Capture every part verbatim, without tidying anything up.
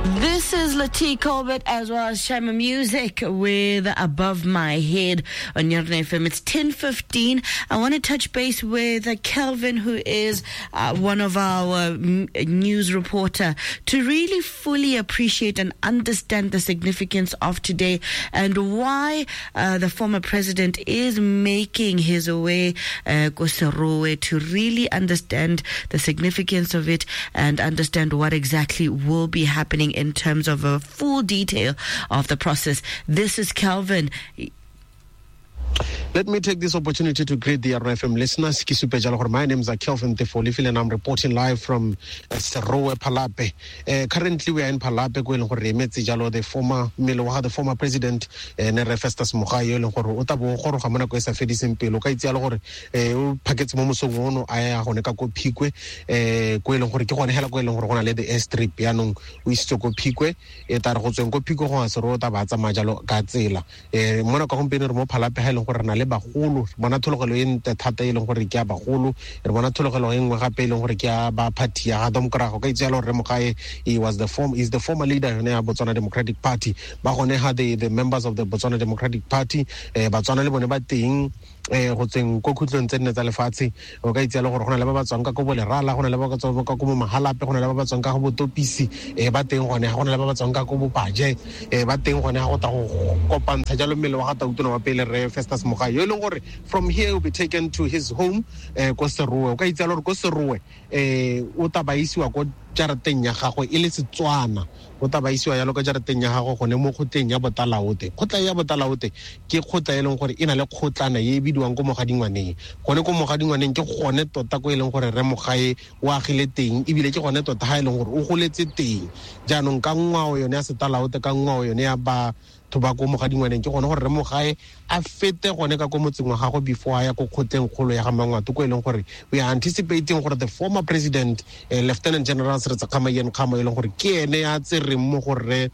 This is Latik Colbert as well as Shama Music with Above My Head on Yarn F M. It's ten fifteen. I want to touch base with uh, Kelvin, who is uh, one of our m- news reporter, to really fully appreciate and understand the significance of today and why uh, the former president is making his way uh, Koserowe, to really understand the significance of it and understand what exactly will be happening in terms of a full detail of the process. This is Kelvin. Let me take this opportunity to greet the R F M listeners. My name is Kelvin Tefolifil and I'm reporting live from uh, Serowe, Palape. Uh, currently, we are in Palape, the former the former president, Nere Festus Mogae, Otabo, Hamana Kwesa Fedis Pelo, Kaitialor, Packets Momoso, Aya, Honeka Pique, Quelon Horicon, Helaquelon, let the airstrip, Piano, Wistoko Pique, Etarhozongo Pico, Rota Baza Majalo, Gazela, Monaco Company, Palape, Helo, Bahulu, Monatolo in the Tatel or Rikia Bahulu, and Monatolo in Wahapel or Rikia Bapatia, Adam Krakajalo Remokai. He was the form is the former leader of the Botswana Democratic Party. Bahoneha, the, the members of the Botswana Democratic Party, Botswana Bonabating. Go tseng go khutlong tse nne tsa lefatshe o ka itse le gore gona le ba ba tswang ka go bolerala gona le ba ba tswang ka go mahalape gona le ba ba tswang ka go botopisi e ba teng gone gona le ba ba tswang ka go bopaje e ba teng gone ga go ta go kopantsha jalo mmele wa ga tautona wa pele re Festus Mogae yo leng gore from here will be taken to his home eh ko Serowe o ka itse le gore ko Serowe eh o tabaisiwa ko jarateng ya gagwe e le Setswana o tabaisiwa ya lo ka jarateng ya gagwe gone mo khotleng ya Botalaote khotla ya Botalaote ke khotla e leng gore ina le khotlana ye bidiwang go mogadingwaneng gone go mogadingwaneng ke gone tota go e leng gore re Mogae wa agile teng ebile ke gone tota ha e leng gore o goletse teng jaanong ka ngwao yone ya Setalaote ka ngwao yone ya ba tobako mogadingwaneng ke gone gore re Mogae a fete gone ka ko motseng wa gago before ya go khotleng kgolo ya ga Mangwato go e leng gore we are anticipating gore the former president uh, Lieutenant General Seretse Khama e leng gore ke ene ya tsere mo gore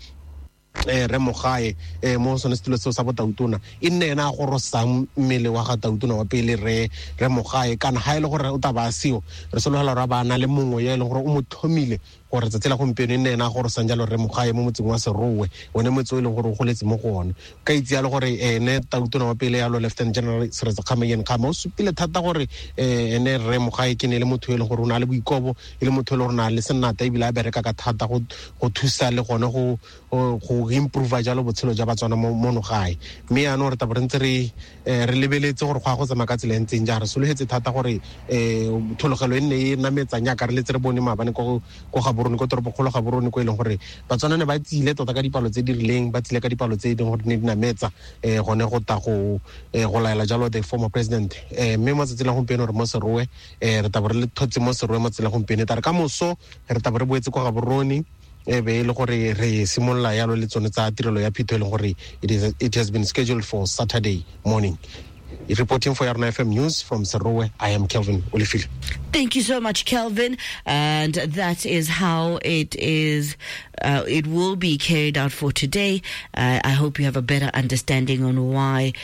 eh re Mogae eh mo sone setlo se sa botautona e nne ena go rosa mmele wa ga tautona wa pele re re Mogae kana ha ile gore o tabasio re sologela ra bana le mongwe ya ile gore o mo thomile gore tsela gompieno nne ena go rosa njalo re Mogae mo motseng wa Serowe one motse o ile gore o goletse mo go one ka itse ya le gore ene tautona wa pele ya lo Lieutenant General Seretse Khama o supile thata gore eh ene re Mogae ke ne le motho ile gore o na le boikobo ile motho ile gore na le senata e bila a bereka ka thata go go thusa le gone go go improve jalo botshelo ja batswana mo no gae mme ya no re tabrentse re re lebeletse gore go a go tsama ka tsela entseng ja re solohetse thata gore eh thologelo e nne e nametsanya ka re letse re bone mabane go go ga borone go toropo kgolo ga borone go e leng gore batswana ne ba tsile tota ka dipalo tse di rileng ba tsile ka dipalo tse di gore ne di nametsa eh gone go ta go go laela jalo the former president eh mme mo tsela gompieno re mo Serowe eh re tabre le thotse mo Serowe mo tsela gompieno tare ka moso re tabre boetse go ga borone e be le gore re simolla ya lo le tsone tsa tirelo ya phito le gore it is it has been scheduled for Saturday morning. Reporting for Yarn F M News from Serowe, I am Kelvin Olifil. Thank you so much, Kelvin. And that is how it is. Uh, it will be carried out for today. Uh, I hope you have a better understanding on why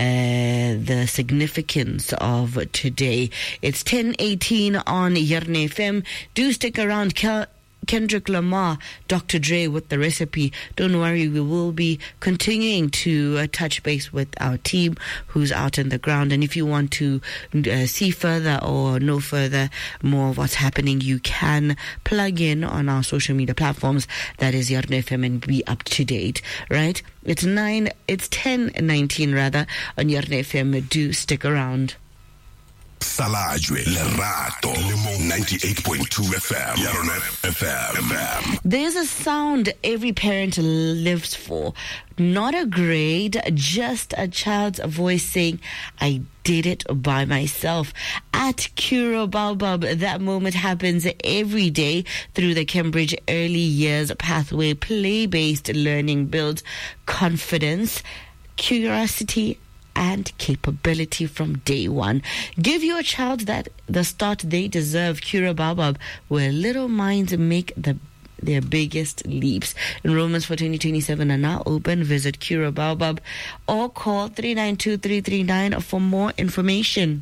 uh, the significance of today. It's ten eighteen on Yarn F M. Do stick around, Kel. Kendrick Lamar, Doctor Dre with the recipe. Don't worry, we will be continuing to uh, touch base with our team who's out in the ground. And if you want to uh, see further or know further more of what's happening, you can plug in on our social media platforms. That is Yarn F M and be up to date, right? It's nine, it's ten nineteen rather on Yarn F M. Do stick around. Salajwe Lerato ninety-eight point two F M Yarn F M. There's a sound every parent lives for. Not a grade, just a child's voice saying, I did it by myself. At Curo Baobab, that moment happens every day through the Cambridge Early Years Pathway. Play-based learning builds confidence, curiosity, and capability from day one. Give your child that the start they deserve. Curo Baobab, where little minds make the their biggest leaps. Enrollments for twenty twenty-seven are now open. Visit Curo Baobab or call three nine two, three three nine for more information.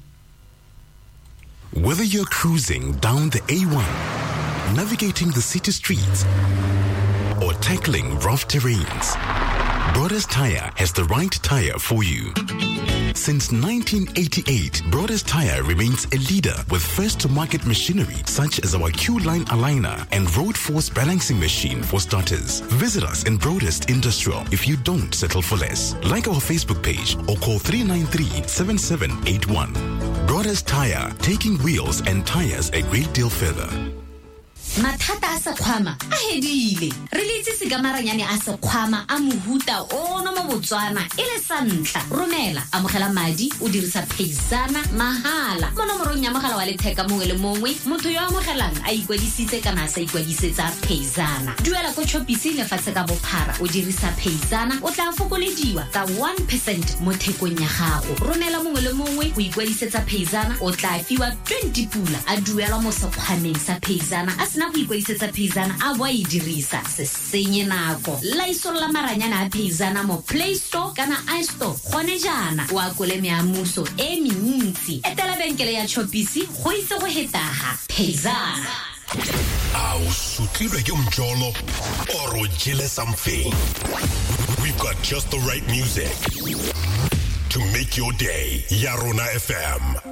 Whether you're cruising down the A one, navigating the city streets, or tackling rough terrains, Broders Tire has the right tire for you. Since nineteen eighty-eight, Broders Tire remains a leader with first-to-market machinery such as our Q-Line aligner and Road Force balancing machine for starters. Visit us in Broders Industrial if you don't settle for less. Like our Facebook page or call three nine three, seven seven eight one. Broders Tire, taking wheels and tires a great deal further. Mathata a sekhwama a hedile re litse se ka maranyane a sekhwama a mohuta o no mo Botswana e le santla romela amogela madi o dirisa Phezana mahala mo nomorong ya mogala wa letheka mongwe le mongwe motho yo amogelang a ikwadisitse kana sa ikwadisetsa Phezana duela ko Choppisi le fatse ka bophara o dirisa Phezana o tla fokolediwa ka one percent mo thekong ya gago romela mongwe le mongwe go ikwadisetsa Phezana o tla fiwa twenty pula a duelwa mo sekhwameng sa Phezana a na go ikwadisetsa Phezana a bo e dirisa se senye nako la isola maranyana a Phezana mo Play Store kana iStore gone jana wa kole meamuso e mentsi etela benkele ya Choppisi go itse go hetaga Phezana Au sutlilwe ke umjolo or o jele something. We've got just the right music to make your day. Ya Rona F M.